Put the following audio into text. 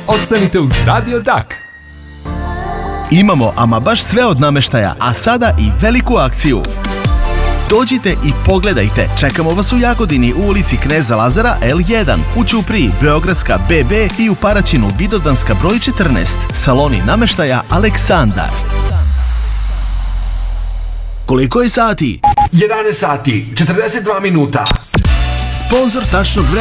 Ostanite uz Radio Dak. Imamo ama baš sve od namještaja, a sada i veliku akciju. Dođite i pogledajte. Čekamo vas u Jagodini u ulici Kneza Lazara L1, u Ćupriji Beogradska BB i u Paraćinu Vidovdanska broj 14. Saloni namještaja Aleksandar. Koliko je sati? 11 sati, 42 minuta. Sponzor tačnog vremena